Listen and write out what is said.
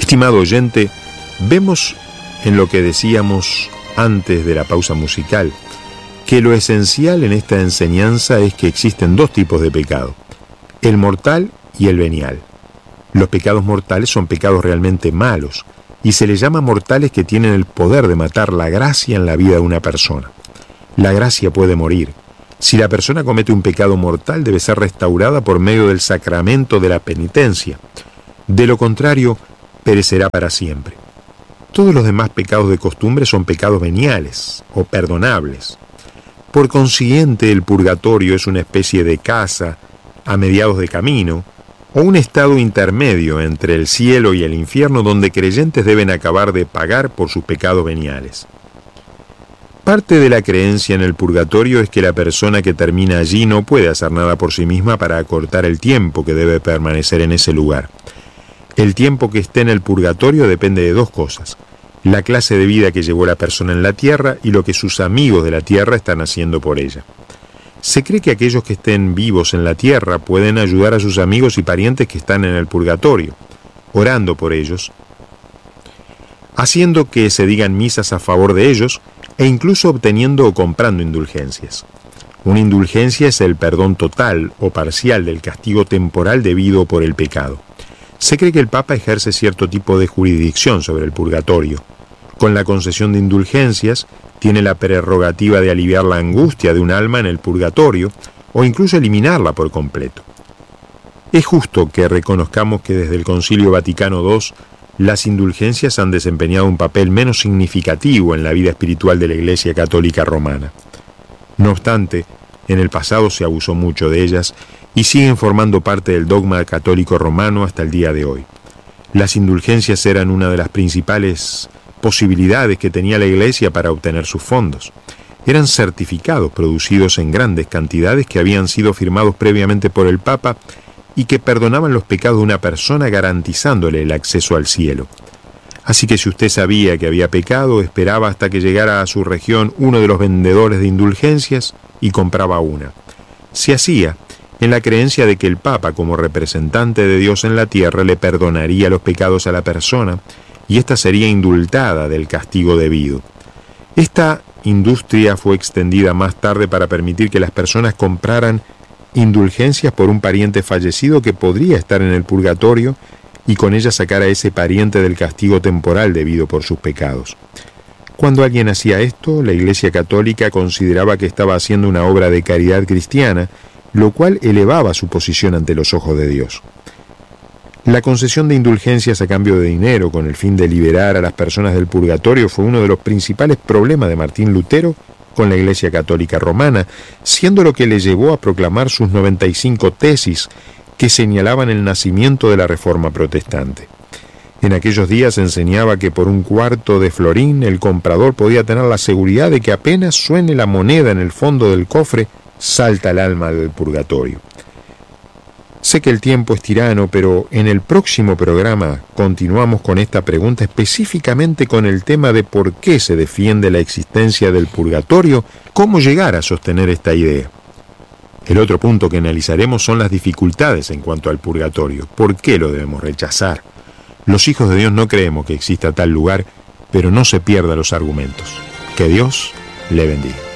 Estimado oyente, vemos en lo que decíamos antes de la pausa musical, que lo esencial en esta enseñanza es que existen dos tipos de pecado, el mortal y el venial. Los pecados mortales son pecados realmente malos, y se les llama mortales que tienen el poder de matar la gracia en la vida de una persona. La gracia puede morir. Si la persona comete un pecado mortal, debe ser restaurada por medio del sacramento de la penitencia. De lo contrario, perecerá para siempre. Todos los demás pecados de costumbre son pecados veniales o perdonables. Por consiguiente, el purgatorio es una especie de casa a mediados de camino, o un estado intermedio entre el cielo y el infierno donde creyentes deben acabar de pagar por sus pecados veniales. Parte de la creencia en el purgatorio es que la persona que termina allí no puede hacer nada por sí misma para acortar el tiempo que debe permanecer en ese lugar. El tiempo que esté en el purgatorio depende de dos cosas: la clase de vida que llevó la persona en la tierra y lo que sus amigos de la tierra están haciendo por ella. Se cree que aquellos que estén vivos en la tierra pueden ayudar a sus amigos y parientes que están en el purgatorio, orando por ellos, haciendo que se digan misas a favor de ellos e incluso obteniendo o comprando indulgencias. Una indulgencia es el perdón total o parcial del castigo temporal debido por el pecado. Se cree que el Papa ejerce cierto tipo de jurisdicción sobre el purgatorio. Con la concesión de indulgencias, tiene la prerrogativa de aliviar la angustia de un alma en el purgatorio o incluso eliminarla por completo. Es justo que reconozcamos que desde el Concilio Vaticano II las indulgencias han desempeñado un papel menos significativo en la vida espiritual de la Iglesia Católica Romana. No obstante, en el pasado se abusó mucho de ellas y siguen formando parte del dogma católico romano hasta el día de hoy. Las indulgencias eran una de las principales posibilidades que tenía la Iglesia para obtener sus fondos. Eran certificados producidos en grandes cantidades que habían sido firmados previamente por el Papa y que perdonaban los pecados de una persona garantizándole el acceso al cielo. Así que si usted sabía que había pecado, esperaba hasta que llegara a su región uno de los vendedores de indulgencias y compraba una. Se hacía en la creencia de que el Papa, como representante de Dios en la tierra, le perdonaría los pecados a la persona y ésta sería indultada del castigo debido. Esta industria fue extendida más tarde para permitir que las personas compraran indulgencias por un pariente fallecido que podría estar en el purgatorio y con ella sacar a ese pariente del castigo temporal debido por sus pecados. Cuando alguien hacía esto, la Iglesia Católica consideraba que estaba haciendo una obra de caridad cristiana, lo cual elevaba su posición ante los ojos de Dios. La concesión de indulgencias a cambio de dinero con el fin de liberar a las personas del purgatorio fue uno de los principales problemas de Martín Lutero con la Iglesia Católica Romana, siendo lo que le llevó a proclamar sus 95 tesis que señalaban el nacimiento de la Reforma Protestante. En aquellos días enseñaba que por un cuarto de florín el comprador podía tener la seguridad de que apenas suene la moneda en el fondo del cofre, salta el alma del purgatorio. Sé que el tiempo es tirano, pero en el próximo programa continuamos con esta pregunta, específicamente con el tema de por qué se defiende la existencia del purgatorio, cómo llegar a sostener esta idea. El otro punto que analizaremos son las dificultades en cuanto al purgatorio. ¿Por qué lo debemos rechazar? Los hijos de Dios no creemos que exista tal lugar, pero no se pierda los argumentos. Que Dios le bendiga.